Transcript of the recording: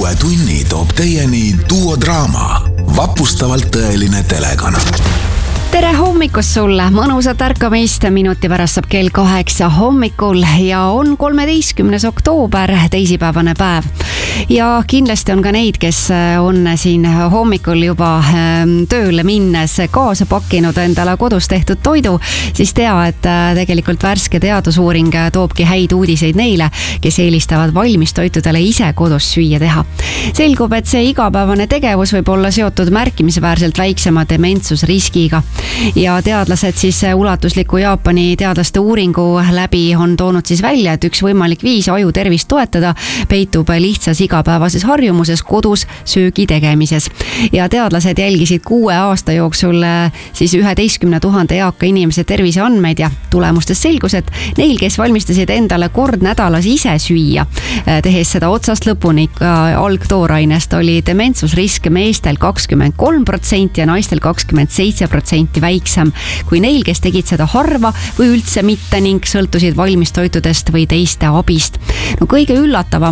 uue tunni toob teieni duodraama, vapustavalt tõeline telekanal. Tere hommikust sulle, mõnusat ärkamist, minuti pärast saab kell 8 hommikul ja on 13. oktoober, teisipäevane päev. Ja kindlasti on ka neid, kes on siin hommikul juba tööle minnes kaasa pakkinud endale kodus tehtud toidu, siis tea, et tegelikult värske teadusuuring toobki häid uudiseid neile, kes eelistavad valmistoitudele ise kodus süüa teha. Selgub, et see igapäevane tegevus võib olla seotud märkimisväärselt väiksema dementsusriskiga. Ja teadlased siis ulatusliku Jaapani teadlaste uuringu läbi on toonud siis välja, et üks võimalik viis aju tervist toetada peitub lihtsas igapäevases harjumuses kodus söögi tegemises. Ja teadlased jälgisid 6 aasta jooksul siis 11 000 eaka inimese terviseandmeid ja tulemustes selgus, et neil, kes valmistasid endale kord nädalas ise süüa, tehes seda otsast lõpuni algtoorainest, oli dementsusrisk meestel 23% ja naistel 27% väiksem kui neil, kes tegid seda harva või üldse mitte ning sõltusid valmistoitudest või teiste abist. No kõige üllatavam